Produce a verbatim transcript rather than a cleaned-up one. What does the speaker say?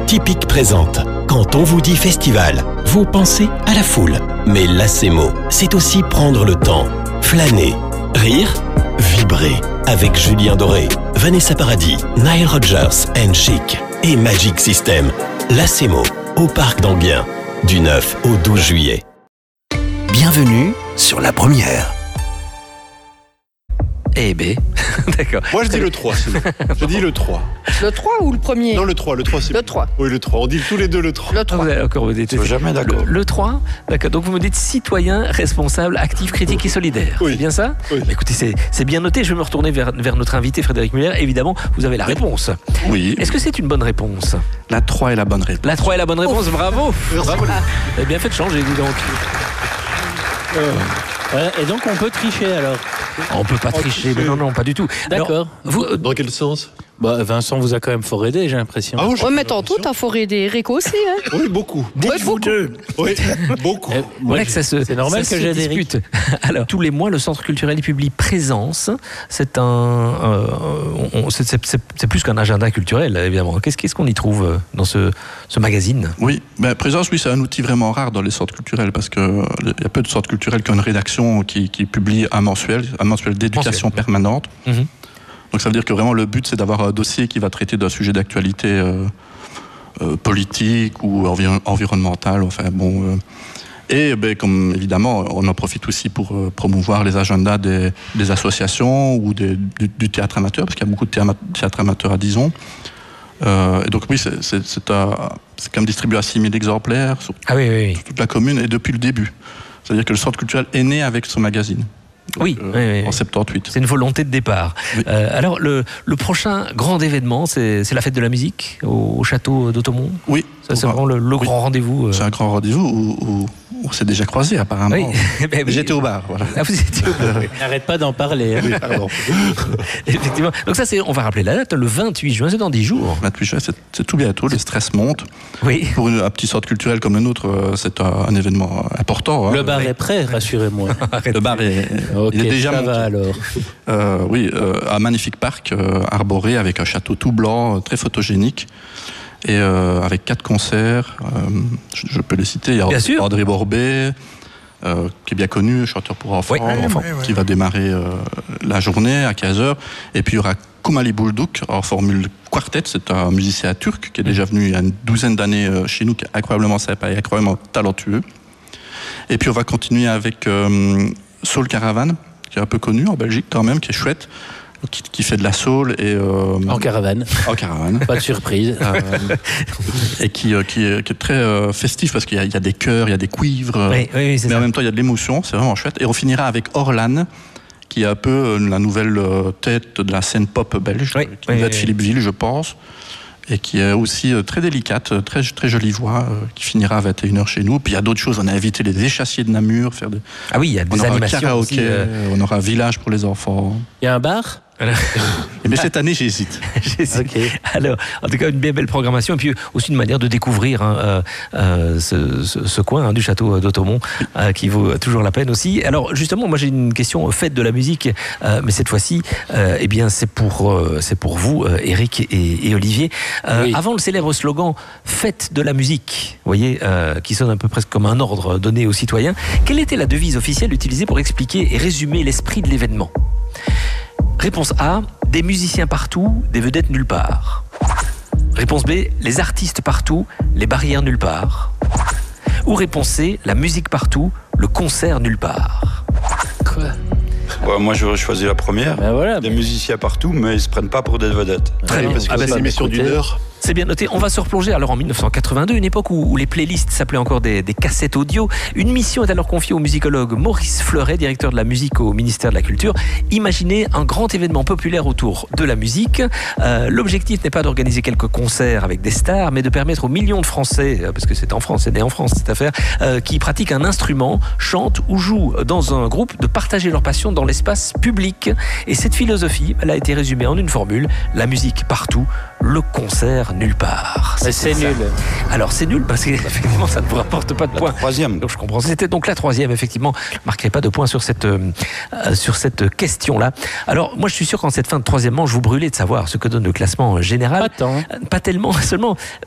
Typique présente. Quand on vous dit festival, vous pensez à la foule. Mais Lacemo, c'est aussi prendre le temps, flâner, rire, vibrer. Avec Julien Doré, Vanessa Paradis, Nile Rodgers and Chic et Magic System. Lacemo, au Parc d'Enghien, du neuf au douze juillet. Bienvenue sur la première. Eh B. D'accord. Moi, je dis le trois, c'est bon. Je dis le trois. Le trois ou le premier? Non, le trois. Le trois, c'est Le bon. trois. Oui, le trois. On dit tous les deux le trois. Le Ah, trois. vous avez encore, vous êtes jamais d'accord. Le, le trois, d'accord. Donc vous me dites citoyen, responsable, actif, critique et solidaire. Oui. C'est bien ça? Oui. Bah, écoutez, c'est, c'est bien noté. Je vais me retourner vers, vers notre invité Frédéric Muller. Évidemment, vous avez la réponse. Oui, Est-ce que c'est une bonne réponse? la trois est la bonne réponse. La trois est la bonne réponse. Bravo. Bravo. Vous avez bien fait de changer, dis donc. Voilà, et donc on peut tricher alors. On peut pas Oh, tricher, mais tricher. non, non, pas du tout. Alors, D'accord. vous, euh, Dans quel sens? Bah, Vincent vous a quand même fort aidé, j'ai l'impression. Ah, oui, j'ai Ouais, mais l'impression. tantôt, t'as foré des Eric aussi, hein? Oui, beaucoup. Ouais, beaucoup. Oui, beaucoup. Eh, moi, voilà que ça se, c'est normal ça que se j'ai des dispute. Alors, tous les mois, le Centre culturel publie Présence. C'est un, euh, on- c'est, c'est- c'est- c'est plus qu'un agenda culturel, évidemment. Qu'est-ce, qu'est-ce qu'on y trouve euh, dans ce, ce magazine? Oui, ben, Présence, oui, c'est un outil vraiment rare dans les centres culturels parce qu'il y a peu de centres culturels qui ont une rédaction qui, qui publie un mensuel, un mensuel d'éducation Mensuel. permanente. Mhm. Donc ça veut dire que vraiment le but, c'est d'avoir un dossier qui va traiter d'un sujet d'actualité euh, euh, politique ou environ- environnemental. Enfin bon. euh. Et ben, comme évidemment, on en profite aussi pour euh, promouvoir les agendas des, des associations ou des- du, du théâtre amateur, parce qu'il y a beaucoup de théâtre, théâtre amateur à Dijon. Euh, et donc oui, c'est, c'est, c'est, un- c'est quand même distribué à six mille exemplaires sur Ah oui, oui, oui. toute la commune et depuis le début. C'est-à-dire que le centre culturel est né avec ce magazine. Donc, Oui, euh, oui, oui, en oui. soixante-dix-huit. C'est une volonté de départ. Oui. Euh, alors, le, le prochain grand événement, c'est, c'est la fête de la musique au, au château d'Automont. Oui, Ça, c'est on va- vraiment le, le oui. grand rendez-vous. euh. C'est un grand rendez-vous où, où on s'est déjà croisés apparemment. Oui. Ben oui. J'étais au bar, voilà. Ah, vous étiez au bar, oui. N'arrête pas d'en parler. hein. Oui, pardon. Effectivement. Donc ça, c'est, on va rappeler la date, le vingt-huit juin, c'est dans dix jours. vingt-huit juin, c'est, c'est tout bientôt, le stress monte. Oui. Pour une- un petit centre culturel comme le nôtre, euh, c'est un, un événement important. hein. Le bar est prêt, rassurez-moi. Le bar est, Ok, il est déjà ça monté. va alors. Euh, oui, euh, un magnifique parc euh, arboré avec un château tout blanc, euh, très photogénique. Et euh, avec quatre concerts, euh, je, je peux les citer. Il y a Bien sûr. André Borbet, euh, qui est bien connu, chanteur pour enfants, Oui. Ouais, enfin, qui va démarrer euh, la journée à quinze heures. Et puis il y aura Kumali Bulduk en formule quartet. C'est un musicien turc qui est déjà venu il y a une douzaine d'années euh, chez nous, qui est incroyablement sympa et incroyablement talentueux. Et puis on va continuer avec euh, Soul Caravan, qui est un peu connu en Belgique quand même, qui est chouette, qui, qui fait de la soul et euh, En caravane, en caravane. pas de surprise. Euh, et qui, euh, qui, est, qui est très euh, festif parce qu'il y a, il y a des chœurs, il y a des cuivres, euh, Oui, oui, oui, c'est mais ça. en même temps il y a de l'émotion, c'est vraiment chouette. Et on finira avec Orlan, qui est un peu euh, la nouvelle euh, tête de la scène pop belge, Oui, qui oui, vient oui, de oui. Philippeville, je pense, et qui est aussi euh, très délicate, euh, très, très jolie voix, euh, qui finira à vingt et une heures chez nous. Puis il y a d'autres choses, on a invité les échassiers de Namur, faire des, Ah oui, il y a on des aura un animations karaoké, aussi. euh, on aura un village pour les enfants. Il y a un bar? Mais cette année j'hésite. J'hésite. Ok. Alors, en tout cas, une bien belle programmation, et puis aussi une manière de découvrir hein, euh, euh, ce, ce- ce coin hein, du château d'Automont, euh, qui vaut toujours la peine aussi. Alors, justement, moi j'ai une question fête de la musique, euh, mais cette fois-ci, euh, eh bien, c'est pour, euh, c'est pour vous, euh, Eric et, et Olivier. Euh, Oui. Avant le célèbre slogan Fête de la musique, vous voyez, euh, qui sonne un peu presque comme un ordre donné aux citoyens, quelle était la devise officielle utilisée pour expliquer et résumer l'esprit de l'événement? Réponse A, des musiciens partout, des vedettes nulle part. Réponse B, les artistes partout, les barrières nulle part. Ou réponse C, la musique partout, le concert nulle part. Quoi? Ouais, moi, j'aurais choisi la première. Ben voilà. Des musiciens partout, mais ils se prennent pas pour des vedettes. Très bien. Parce que Ah ben, c'est c'est une émission écouté. d'une heure. C'est bien noté. On va se replonger alors en dix-neuf cent quatre-vingt-deux, une époque où, où les playlists s'appelaient encore des, des cassettes audio. Une mission est alors confiée au musicologue Maurice Fleuret, directeur de la musique au ministère de la Culture. Imaginez un grand événement populaire autour de la musique. Euh, l'objectif n'est pas d'organiser quelques concerts avec des stars, mais de permettre aux millions de Français, euh, parce que c'est en France, c'est né en France cette affaire, euh, qui pratiquent un instrument, chantent ou jouent dans un groupe, de partager leur passion dans l'espace public. Et cette philosophie, elle a été résumée en une formule, la musique partout, le concert nulle part. Mais c'est ça. nul. Alors c'est nul parce qu'effectivement ça ne vous rapporte pas de points. Troisième. Donc je comprends. C'était donc la troisième, effectivement. Je ne marquerai pas de points sur cette, euh, sur cette question-là. Alors moi je suis sûr qu'en cette fin de troisième manche, vous brûlez de savoir ce que donne le classement général. Pas tant. Pas tellement, seulement